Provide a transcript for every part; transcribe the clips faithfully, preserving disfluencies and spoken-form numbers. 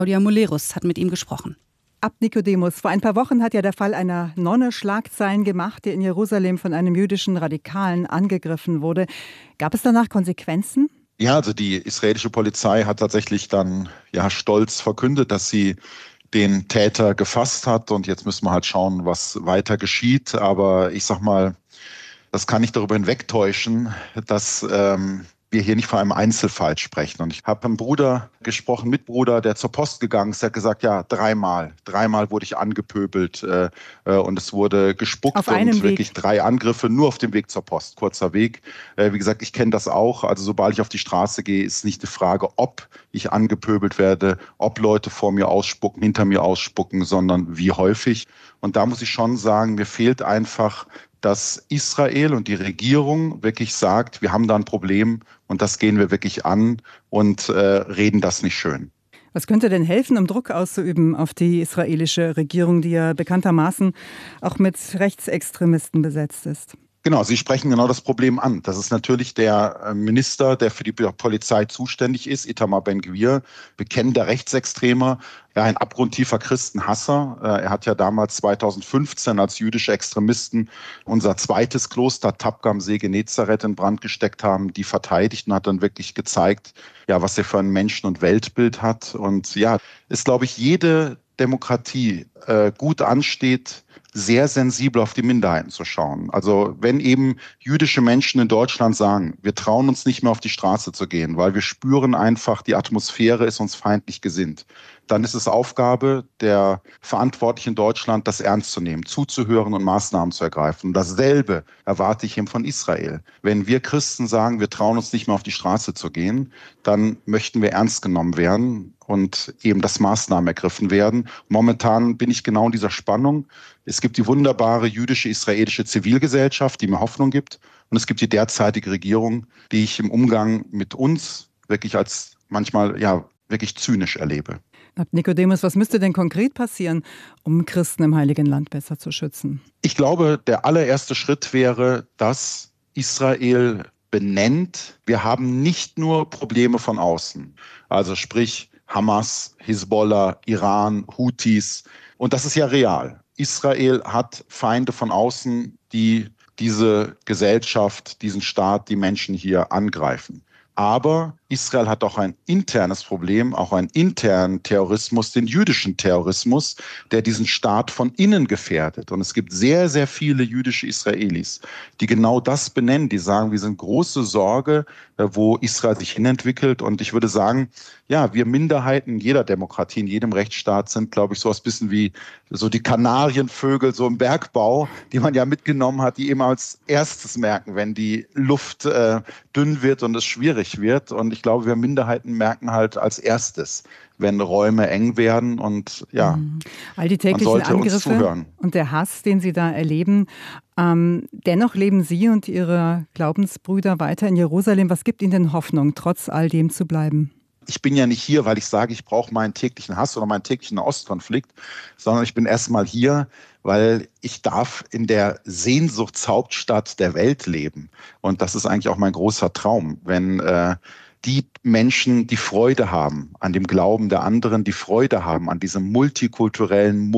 Claudia Molerus hat mit ihm gesprochen. Abt Nikodemus, vor ein paar Wochen hat ja der Fall einer Nonne Schlagzeilen gemacht, die in Jerusalem von einem jüdischen Radikalen angegriffen wurde. Gab es danach Konsequenzen? Ja, also die israelische Polizei hat tatsächlich dann ja stolz verkündet, dass sie den Täter gefasst hat. Und jetzt müssen wir halt schauen, was weiter geschieht. Aber ich sag mal, das kann nicht darüber hinwegtäuschen, dass ähm, wir hier nicht von einem Einzelfall sprechen. Und ich habe einen Bruder gesprochen, Mitbruder, der zur Post gegangen ist, der hat gesagt, ja, dreimal, dreimal wurde ich angepöbelt äh, äh, und es wurde gespuckt auf und wirklich Weg. drei Angriffe nur auf dem Weg zur Post, kurzer Weg. Äh, wie gesagt, ich kenne das auch. Also sobald ich auf die Straße gehe, ist nicht die Frage, ob ich angepöbelt werde, ob Leute vor mir ausspucken, hinter mir ausspucken, sondern wie häufig. Und da muss ich schon sagen, mir fehlt einfach, dass Israel und die Regierung wirklich sagt, wir haben da ein Problem und das gehen wir wirklich an und äh, reden das nicht schön. Was könnte denn helfen, um Druck auszuüben auf die israelische Regierung, die ja bekanntermaßen auch mit Rechtsextremisten besetzt ist? Genau, Sie sprechen genau das Problem an. Das ist natürlich der Minister, der für die Polizei zuständig ist, Itamar Ben-Gvir, bekennender Rechtsextremer, ja, ein abgrundtiefer Christenhasser. Er hat ja damals zweitausendfünfzehn als jüdische Extremisten unser zweites Kloster Tabqa am See Genezareth in Brand gesteckt haben, die verteidigt und hat dann wirklich gezeigt, ja, was er für ein Menschen- und Weltbild hat. Und ja, ist, glaube ich, jede Demokratie äh, gut ansteht, sehr sensibel auf die Minderheiten zu schauen. Also wenn eben jüdische Menschen in Deutschland sagen, wir trauen uns nicht mehr auf die Straße zu gehen, weil wir spüren einfach, die Atmosphäre ist uns feindlich gesinnt, dann ist es Aufgabe der Verantwortlichen in Deutschland, das ernst zu nehmen, zuzuhören und Maßnahmen zu ergreifen. Und dasselbe erwarte ich eben von Israel. Wenn wir Christen sagen, wir trauen uns nicht mehr auf die Straße zu gehen, dann möchten wir ernst genommen werden und eben, dass Maßnahmen ergriffen werden. Momentan bin ich genau in dieser Spannung. Es gibt die wunderbare jüdische israelische Zivilgesellschaft, die mir Hoffnung gibt. Und es gibt die derzeitige Regierung, die ich im Umgang mit uns wirklich als manchmal ja wirklich zynisch erlebe. Abt Nikodemus, was müsste denn konkret passieren, um Christen im Heiligen Land besser zu schützen? Ich glaube, der allererste Schritt wäre, dass Israel benennt, wir haben nicht nur Probleme von außen, also sprich Hamas, Hisbollah, Iran, Houthis. Und das ist ja real. Israel hat Feinde von außen, die diese Gesellschaft, diesen Staat, die Menschen hier angreifen. Aber Israel hat auch ein internes Problem, auch einen internen Terrorismus, den jüdischen Terrorismus, der diesen Staat von innen gefährdet. Und es gibt sehr, sehr viele jüdische Israelis, die genau das benennen, die sagen, wir sind große Sorge, wo Israel sich hinentwickelt. Und ich würde sagen, ja, wir Minderheiten in jeder Demokratie, in jedem Rechtsstaat sind, glaube ich, so ein bisschen wie so die Kanarienvögel so im Bergbau, die man ja mitgenommen hat, die immer als erstes merken, wenn die Luft äh, dünn wird und es schwierig wird. Und ich glaube, wir Minderheiten merken halt als erstes, wenn Räume eng werden und ja, mhm. All die täglichen man sollte Angriffe uns zuhören. Und der Hass, den Sie da erleben. Ähm, dennoch leben Sie und Ihre Glaubensbrüder weiter in Jerusalem. Was gibt Ihnen denn Hoffnung, trotz all dem zu bleiben? Ich bin ja nicht hier, weil ich sage, ich brauche meinen täglichen Hass oder meinen täglichen Ostkonflikt, sondern ich bin erstmal hier, weil ich darf in der Sehnsuchtshauptstadt der Welt leben. Und das ist eigentlich auch mein großer Traum, wenn äh, die Menschen, die Freude haben an dem Glauben der anderen, die Freude haben an diesem multikulturellen,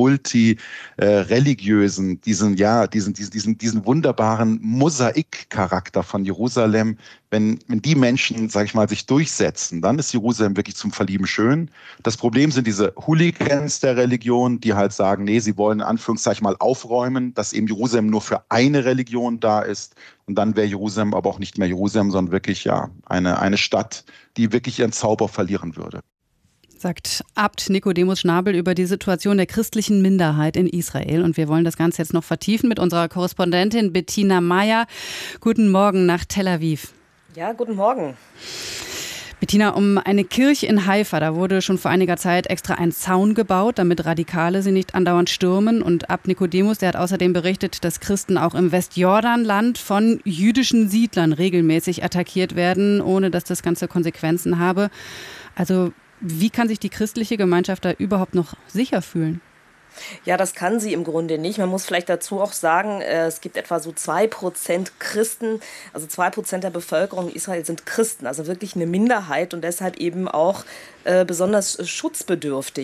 multireligiösen, diesen, ja, diesen, diesen, diesen, diesen wunderbaren Mosaikcharakter von Jerusalem. Wenn, wenn die Menschen, sage ich mal, sich durchsetzen, dann ist Jerusalem wirklich zum Verlieben schön. Das Problem sind diese Hooligans der Religion, die halt sagen, nee, sie wollen in Anführungszeichen mal aufräumen, dass eben Jerusalem nur für eine Religion da ist. Und dann wäre Jerusalem aber auch nicht mehr Jerusalem, sondern wirklich ja eine, eine Stadt, die wirklich ihren Zauber verlieren würde. Sagt Abt Nikodemus Schnabel über die Situation der christlichen Minderheit in Israel. Und wir wollen das Ganze jetzt noch vertiefen mit unserer Korrespondentin Bettina Meyer. Guten Morgen nach Tel Aviv. Ja, guten Morgen. Bettina, um eine Kirche in Haifa, da wurde schon vor einiger Zeit extra ein Zaun gebaut, damit Radikale sie nicht andauernd stürmen. Und Abt Nikodemus, der hat außerdem berichtet, dass Christen auch im Westjordanland von jüdischen Siedlern regelmäßig attackiert werden, ohne dass das Ganze Konsequenzen habe. Also wie kann sich die christliche Gemeinschaft da überhaupt noch sicher fühlen? Ja, das kann sie im Grunde nicht. Man muss vielleicht dazu auch sagen, es gibt etwa so zwei Prozent Christen, also zwei Prozent der Bevölkerung in Israel sind Christen, also wirklich eine Minderheit und deshalb eben auch äh, besonders schutzbedürftig.